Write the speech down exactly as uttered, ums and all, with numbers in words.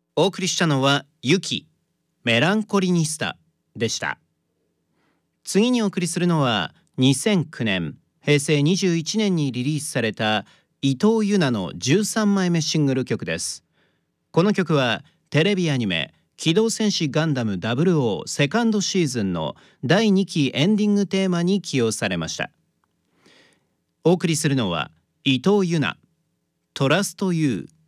お送りしたのはユキメランコリニスタでした。次にお送りするのはにせんきゅうねんへいせいにじゅういちねんにリリースされた伊藤優奈のじゅうさんまいめシングル曲です。この曲はテレビアニメ機動戦士ガンダム ダブルオー セカンドシーズンのだいにきエンディングテーマに起用されました。お送りするのは伊藤優奈、トラストユー。